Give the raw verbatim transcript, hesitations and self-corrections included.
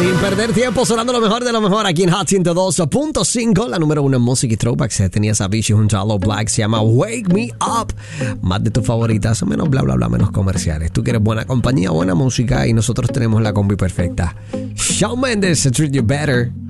Sin perder tiempo, sonando lo mejor de lo mejor aquí en Hot ciento dos punto cinco. La número uno en música y throwback. Se tenía Avicii junto a Aloe Black. Se llama Wake Me Up. Más de tus favoritas, menos bla bla bla, menos comerciales. Tú quieres buena compañía, buena música y nosotros tenemos la combi perfecta. Shawn Mendes, Treat You Better.